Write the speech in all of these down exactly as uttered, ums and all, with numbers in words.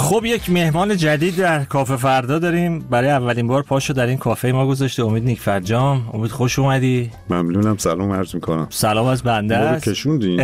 خب یک مهمان جدید در کافه فردا داریم. برای اولین بار پاشو در این کافه ما گذاشته امید نیکفرجام. امید خوش اومدی. ممنونم، سلام عرض میکنم. سلام از بنده است. کشوندین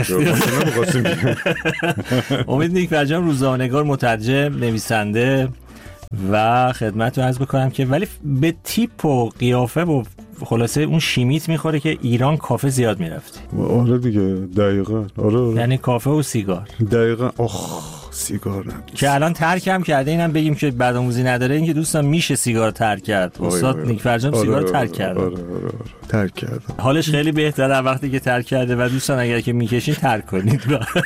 امید نیکفرجام روزنامه‌نگار، مترجم، نویسنده و خدمت رو عرض بکنم که ولی به تیپ و قیافه و خلاصه اون شیمیت میخوره که ایران کافه زیاد میرفتی. آره دیگه، دقیقاً. آره, آره. یعنی کافه و سیگار. دقیقاً. آخ سیگار نه که الان ترکم کرده. اینم بگیم که بدآموزی نداره، این که دوستان میشه سیگار ترک کرد. استاد نیکفرجام سیگار آره ترک کرده. آره آره آره ترک کرده. حالش خیلی بهتره وقتی که ترک کرده و دوستان اگر که میکشین ترک کنید.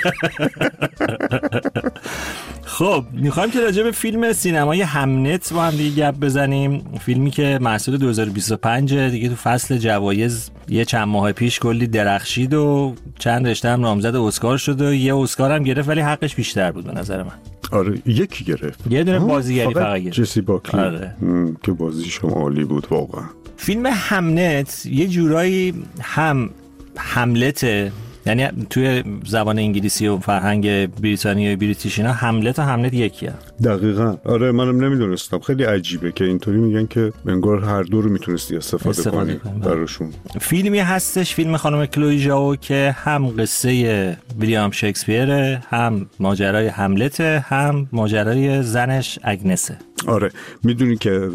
خب میخوایم که راجع به فیلم سینمایی همنت با هم دیگه گپ بزنیم. فیلمی که محصول دو هزار و بیست و پنج دیگه تو فصل جوایز یه چند ماه پیش کلی درخشید و چند رشته هم نامزد اسکار شد و یه اسکار هم گرفت، ولی حقش بیشتر بود به نظر من. آره یکی گرفت، یه دونه بازیگری فقط گرفت، جسی باکلی. آره. که بازیش هم عالی بود واقعا. فیلم همنت یه جورایی هم هملته، یعنی توی زبان انگلیسی و فرهنگ بریتانیایی بریتیش اینا هملت و همنت یکیه. دقیقاً. آره منم نمیدونستم. خیلی عجیبه که اینطوری میگن که انگار هر دو رو میتونستی استفاده, استفاده کنی براشون. فیلمی هستش، فیلم خانم کلوی ژائو که هم قصه ویلیام شکسپیر، هم ماجرای هملت، هم ماجرای زنش اگنسه. آره میدونی که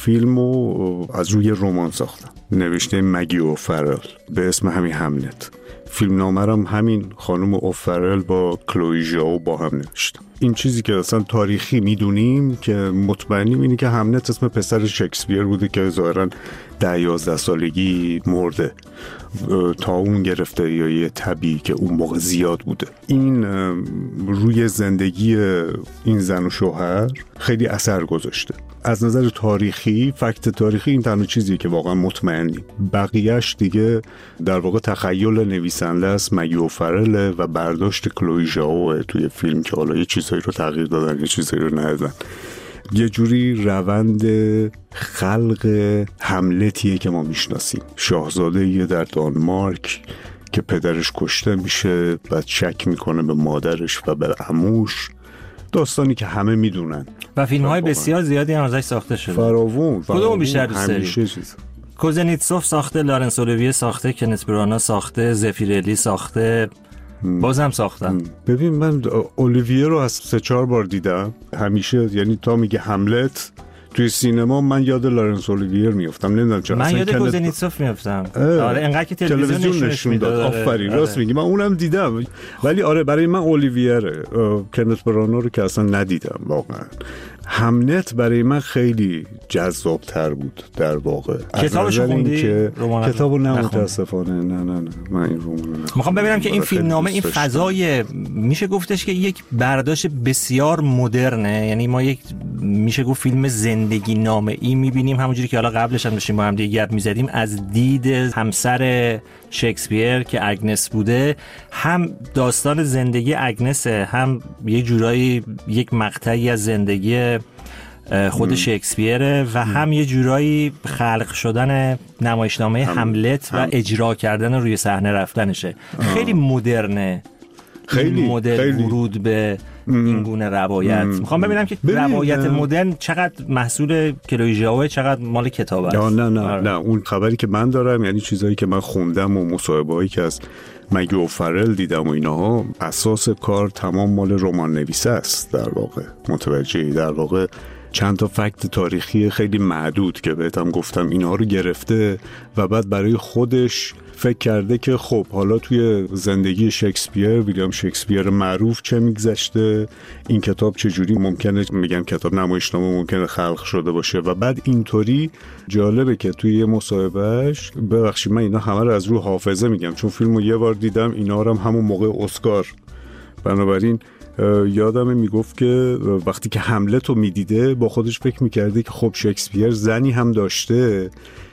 فیلمو از روی رمان ساختن، نوشته مگی اوفرل به اسم همین هملت. فیلم نامرم همین خانم اوفرل با کلوی ژائو با هم نوشتن. این چیزی که اصلا تاریخی میدونیم که مطمئنیم اینه که همنت اسم پسر شکسپیر بوده که ظاهرا ده یازده سالگی مرده، طاعون گرفته یا یه تبی که اون موقع زیاد بوده. این روی زندگی این زن و شوهر خیلی اثر گذاشته. از نظر تاریخی، فکت تاریخی این تنها چیزیه که واقعا مطمئنیم. بقیهش دیگه در واقع تخیل نویسنده است، مگی اوفرل، و برداشت کلوی ژائو توی فیلم که حالا یه چیزایی رو تغییر دادن یه چیزایی رو ندادن. یه جوری روند خلق هملتیه که ما میشناسیم. شاهزاده یه در دانمارک که پدرش کشته میشه، بعد شک میکنه به مادرش و به عموش، داستانی که همه میدونن و فیلم‌های بسیار زیادی هم ازش ساخته شده. فراوون. کدوم بیشتر دوست داری؟ چیز کوزنیتسوف ساخته، لارنس اولیویه ساخته، کنت برانا ساخته، زفیرلی ساخته، بازم ساختم. ببین من اولیویه رو از سه چهار بار دیدم همیشه، یعنی تا میگه هملت توی سینما من یاد لارنس اولیویه میافتم، نمیدونم چرا. من یاد کوزنیتسوف میافتم. آره انقدر که تلویزیون نشون داد. آفرین، راست میگی، من اونم دیدم. ولی آره برای من اولیویه رو، کنت برانا رو که اصلا ندیدم واقعا. همنت برای من خیلی جذاب‌تر بود در واقع. کتابش خوندی؟ که کتابو نه متاسفانه نه نه نه من این رمانو نخوندم. میخوام ببینم که این فیلمنامه این فضای میشه گفتش که یک برداشت بسیار مدرنه، یعنی ما یک میشه گفت فیلم زندگی نامه ای میبینیم، همونجوری که حالا قبلش هم داشتیم با هم دیگه گپ میزدیم، از دید همسر شکسپیر که اگنس بوده، هم داستان زندگی اگنسه، هم یه جورایی یک مقطعی از زندگی خود شکسپیره و هم یه جورایی خلق شدن نمایشنامه هم. هملت و اجرا کردن روی صحنه رفتنشه. خیلی مدرنه، خیلی مدرن ورود به این گونه روایت. میخوام ببینم که روایت مدرن چقدر محصول کلوی ژائو، چقدر مال کتاب است. نه نه نه نه اون خبری که من دارم، یعنی چیزایی که من خوندم و مصاحبه‌هایی که از مگی اوفرل دیدم و اینها، اساس کار تمام مال رمان نویسه است در واقع. متوجهی؟ در واقع چند تا فکت تاریخی خیلی معدود که بهتم گفتم اینها رو گرفته و بعد برای خودش فکر کرده که خب حالا توی زندگی شکسپیر، ویلیام شکسپیر معروف، چه میگذشته، این کتاب چجوری ممکنه، میگم کتاب نمایشنامه ممکنه خلق شده باشه. و بعد اینطوری جالبه که توی یه مصاحبهش، ببخشید من اینا همه رو از رو حافظه میگم چون فیلمو یه بار دیدم، اینا رو هم همون موقع اسکار، بنابراین یادم میگفت که وقتی که هملت رو میدیده با خودش فکر میکرده که خب شکسپیر زنی هم داشته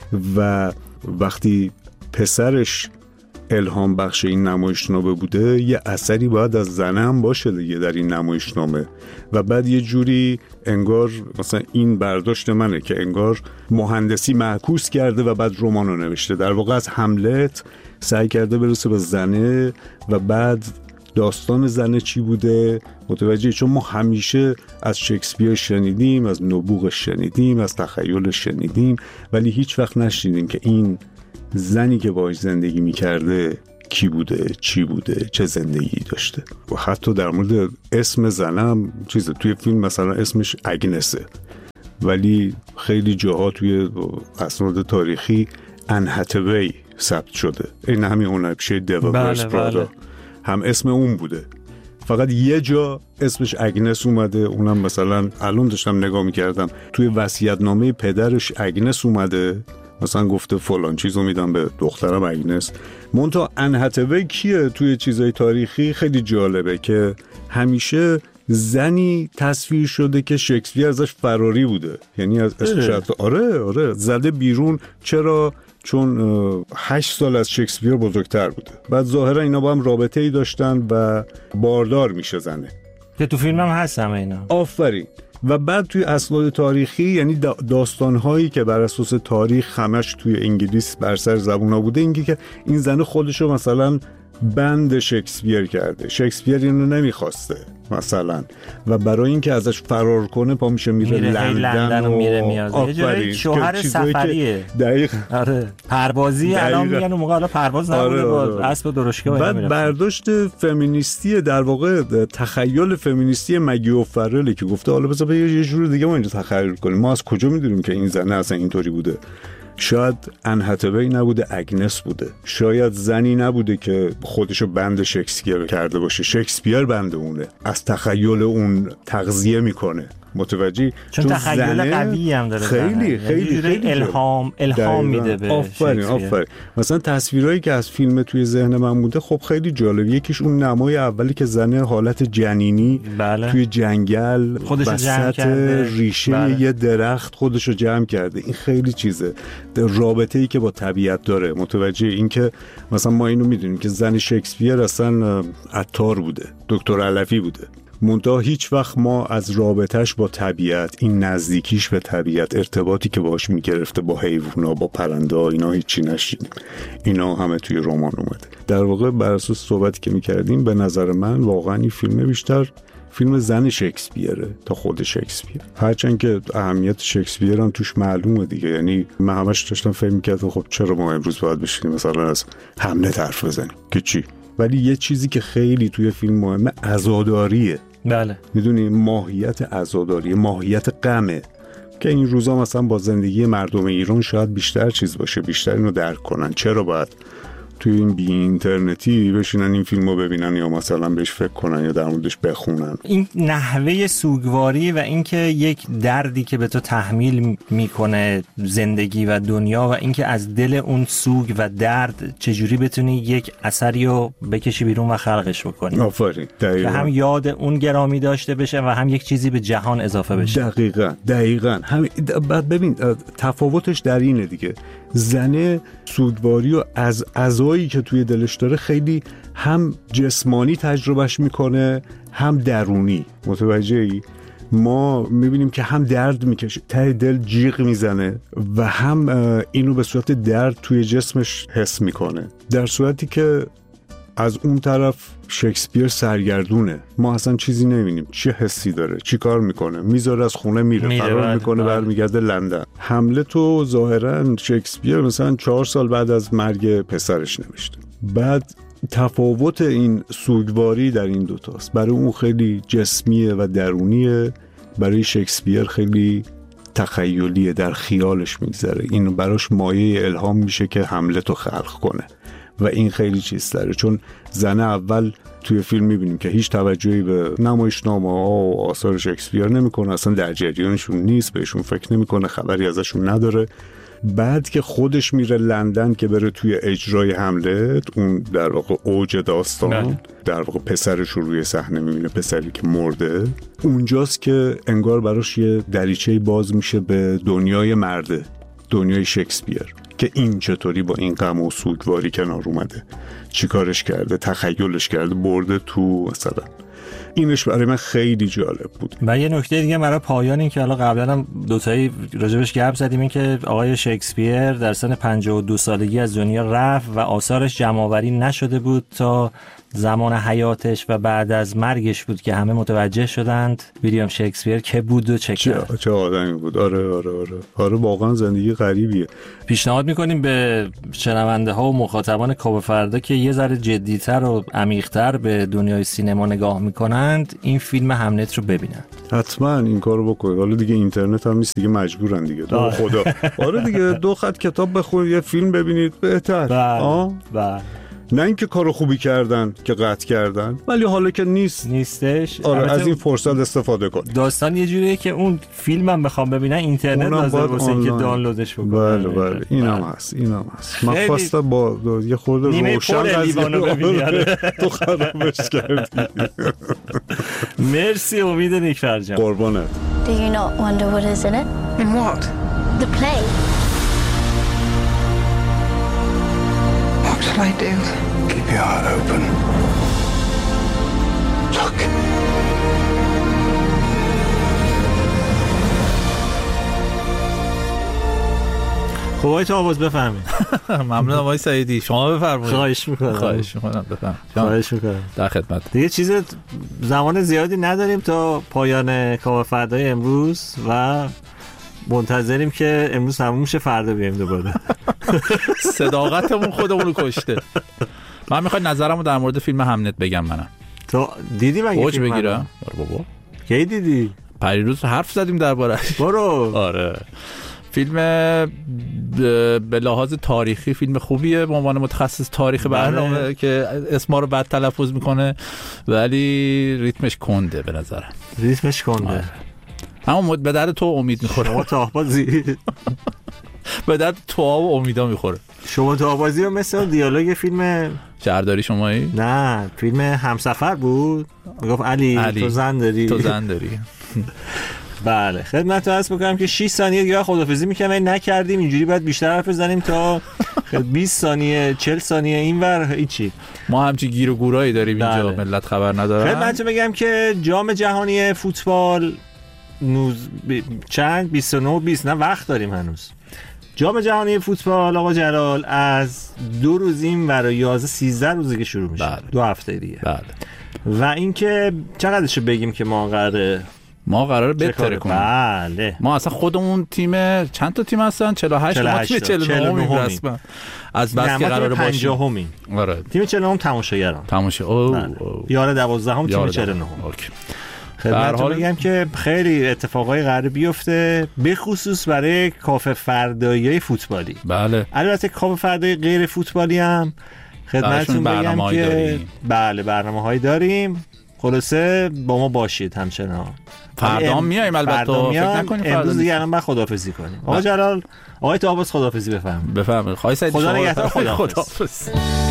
و وقتی پسرش الهام بخش این نمایشنامه بوده یه اثری باید از زنه هم باشه دیگه در این نمایشنامه. و بعد یه جوری انگار مثلا این برداشت منه که انگار مهندسی معکوس کرده و بعد رمان رو نوشته. در واقع از هملت سعی کرده برسه به زنه و بعد داستان زن چی بوده، متوجه؟ چون ما همیشه از شکسپیر شنیدیم، از نبوغش شنیدیم، از تخیلش شنیدیم، ولی هیچ وقت نشنیدیم که این زنی که باهاش زندگی میکرده کی بوده، چی بوده، چه زندگی داشته. و حتی در مورد اسم زنم چیزه، توی فیلم مثلا اسمش اگنسه، ولی خیلی جاها توی اسناد تاریخی ان هاتوی ثبت شده. این همین هنرپیشه دیوید ویرس پرادا هم اسم اون بوده، فقط یه جا اسمش اگنس اومده، اونم مثلا الان داشتم نگاه میکردم توی وصیت‌نامه پدرش اگنس اومده، مثلا گفته فلان چیزو میدم به دخترم اگنس. منتها ان هاتوی کیه توی چیزای تاریخی؟ خیلی جالبه که همیشه زنی تصویر شده که شکسپیر ازش فراری بوده، یعنی از اسمش آره آره زده بیرون. چرا؟ چون هشت سال از شکسپیر بزرگتر بوده. بعد ظاهرا اینا با هم رابطه ای داشتن و باردار میشه زنه، که تو فیلم هم هست همه اینا. آفرین. و بعد توی اسناد تاریخی، یعنی داستان‌هایی که بر اساس تاریخ همش توی انگلیس بر سر زبونا بوده، اینکه که این زن خودشو مثلا بند شکسپیر کرده، شکسپیر اینو نمیخواسته مثلا، و برای اینکه ازش فرار کنه پا میشه میره, میره لندن و میره میاد. یه جوری شوهر سفریه. دقیق. آره پروازی الان میگن اون موقع حالا پرواز نبوده. آره آره. با اسب درشکه بعد میره. برداشت فمینیستی در واقع تخیل فمینیستی مگی اوفرل که گفته حالا بذار یه جور دیگه ما اینجا تخیل کنیم. ما از کجا میدونیم که این زنه اصلا اینطوری بوده؟ شاید ان هاتوی نبوده، اگنس بوده. شاید زنی نبوده که خودشو بند شکسپیر کرده باشه، شکسپیر بند اونه، از تخیل اون تغذیه میکنه. متوجهی؟ چون تخیل قوی هم داره، خیلی خیلی خیلی الهام الهام میده به آفرین آفرین. مثلا تصویرایی که از فیلم توی ذهن من بوده خب خیلی جالب. یکیش اون نمای اولی که زنه حالت جنینی بله. توی جنگل وسط ریشه بله. یه درخت خودشو جمع کرده. این خیلی چیزه، رابطه‌ای که با طبیعت داره. متوجه این که مثلا ما اینو میدونیم که زن شکسپیر اصلا عطار بوده، دکتر علفی بوده، منتها هیچ وقت ما از رابطهش با طبیعت، این نزدیکیش به طبیعت، ارتباطی که باهاش میگرفته با حیوونا، با پرنده ها، اینا هیچی نشیدیم. اینا همه توی رمان اومده. در واقع بر اساس صحبتی که میکردیم به نظر من واقعا این فیلم بیشتر فیلم زن شکسپیره تا خود شکسپیر، هرچند که اهمیت شکسپیر هم توش معلومه دیگه. یعنی من همش داشتم فکر میکردم خب چرا ما امروز باید بشینیم مثلا از هملت حرف بزنیم که چی؟ ولی یه چیزی که خیلی توی فیلم مهمه عزاداریه. بله. میدونی ماهیت عزاداری، ماهیت غمه که این روزا مثلا با زندگی مردم ایران شاید بیشتر چیز باشه، بیشتر اینو درک کنن. چرا باید توی این بی اینترنتی بشینن این فیلمو ببینن یا مثلا بهش فکر کنن یا در موردش بخونن؟ این نحوه سوگواری و اینکه یک دردی که به تو تحمیل میکنه زندگی و دنیا و اینکه از دل اون سوگ و درد چجوری بتونی یک اثری رو بکشی بیرون و خلقش بکنی. آفرین. که هم یاد اون گرامی داشته بشه و هم یک چیزی به جهان اضافه بشه. دقیقاً دقیقاً. هم بعد ببین تفاوتش در اینه دیگه. زنه سوگواری و از عزایی که توی دلش داره خیلی هم جسمانی تجربهش میکنه هم درونی. متوجهی؟ ما میبینیم که هم درد میکشه، ته دل جیغ میزنه و هم اینو به صورت درد توی جسمش حس میکنه، در صورتی که از اون طرف شکسپیر سرگردونه. ما اصلا چیزی نمیبینیم، چه حسی داره، چی کار میکنه، میذاره از خونه میره, میره فرار میکنه برمیگرده لندن. هملتو ظاهرا شکسپیر مثلا چهار سال بعد از مرگ پسرش نوشته. بعد تفاوت این سوگواری در این دوتاست. برای اون خیلی جسمیه و درونیه، برای شکسپیر خیلی تخیلیه، در خیالش میگذره. این براش مایه الهام میشه که هملتو خلق کنه و این خیلی چیز داره. چون زن اول توی فیلم میبینیم که هیچ توجهی به نمایشنامه ها و آثار شکسپیر نمیکنه، اصلا در جریانشون نیست، بهشون فکر نمیکنه، خبری ازشون نداره. بعد که خودش میره لندن که بره توی اجرای هملت، اون در واقع اوج داستان نه. در واقع پسرش رو روی صحنه میبینه، پسری که مرده. اونجاست که انگار براش یه دریچه باز میشه به دنیای مرده، دنیای شکسپیر، که این چطوری با این غم و سوگواری کنار اومده، چیکارش کرده، تخیلش کرده، برده تو مثلا. اینش برای من خیلی جالب بود. و یه نکته دیگه برای پایان این که حالا قبلا هم دوتایی راجبش گپ زدیم، این که آقای شکسپیر در سن پنجاه و دو سالگی از دنیا رفت و آثارش جمع‌آوری نشده بود تا زمان حیاتش و بعد از مرگش بود که همه متوجه شدند ویلیام شکسپیر که بود و چه کرد. چه آدمی بود. آره آره آره آره واقعا زندگی غریبیه. پیشنهاد میکنیم به شنونده ها و مخاطبان کاوه فردا که یه ذره جدی‌تر و عمیق‌تر به دنیای سینما نگاه میکنند این فیلم همنت رو ببینند. حتما این کارو بکنید. حالا دیگه اینترنت هم نیست دیگه، مجبورن دیگه. تو خدا. آره دیگه دو خط کتاب بخونید یه فیلم ببینید بهتر. آه بله. نه اینکه کارو خوبی کردن که قطع کردن، ولی حالا که نیست نیستش. آره از این فرصت استفاده کن. داستان یه جوریه که اون فیلمم بخوام ببینن اینترنت لازم باشه که دانلودش بکنم. بله بله اینم هست اینم هست. من خواستم با یه خورده روشن لیوانو ببینی. تو خرابش کردی. مرسی امید نیکفرجان. قربانه. Do you not wonder what is in it? In what? The play. What shall I do? Keep your heart open. Look. خب آقای تاووز بفرمایید. ممنونم آقای سعیدی. شما بفرمایید. خواهش میکنم. خواهش میکنم بفرمایید. خواهش میکنم. در خدمت. دیگه چیز زمان زیادی نداریم تا پایان کاوه فردای امروز و منتظریم که امروز تموم شه فردا بیایم دوباره. صداقتمون خودمون رو کشته. من میخوام نظرمو در مورد فیلم همنت بگم. منم تو دیدی مگه اوج فیلم بگیرم؟ آره بابا. کی دیدی؟ پریروز حرف زدیم درباره‌اش. برو. آره. فیلم به لحاظ تاریخی فیلم خوبیه به عنوان متخصص تاریخ برنامه که اسما رو بد تلفظ میکنه، ولی ریتمش کنده به نظرم. ریتمش کنده. آره. اما به درد تو امید میخوره. شما تاهبازی به درد تو و امیدا میخوره. شما تاهبازی رو مثل دیالوگ فیلم شهرداری شمایی؟ نه فیلم همسفر بود. میگفت علی, علی تو زن داری. تو زن داری. بله خدمت رو عرض بکنم که شش ثانیه دیگه خدافظی میکنم نکردیم. اینجوری باید بیشتر حرف بزنیم تا بیست ثانیه چهل ثانیه اینور هیچی. ما همچی گیر و گورایی داریم اینجا. بله. ملت خبر ندارن. خدمت رو بگم که جام جهانی فوتبال نوز... ب... چند بیست و نه بیست نه وقت داریم هنوز. جام جهانی فوتبال آقا جلال از دو روز این ور یازده سیزده روزه که شروع میشه. بله. دو هفته دیگه. بله. و اینکه چقدرشو بگیم که ما قراره ما قراره بهتره کنیم. بله. ما اصلا خودمون تیم چند تا تیم هستن؟ چهل و هشت. ما تیم چهل و نه رسما از بس که قراره باشیم. پنجاهمی. آره. تیم چهل و نه تماشاگران. تماشا. اوه. یار دوازدهم تیم چهل و نه. اوکی. خدمتتون بگم که خیلی اتفاقای قراره بیفته به خصوص برای کافه فردایی فوتبالی. بله. البته کافه فردایی غیر فوتبالی هم خدمتتون بگم که داریم. بله برنامه‌هایی داریم. خلاصه با ما باشید همچنان. فردا میایم البته. فکر نکنید فردا امروز دیگه الان بعد خداحافظی کنیم. آقا جلال آقای تاووز خداحافظی بفرمایید. بفرمایید. خواهی سعید خدا نگهدار. خداحافظ.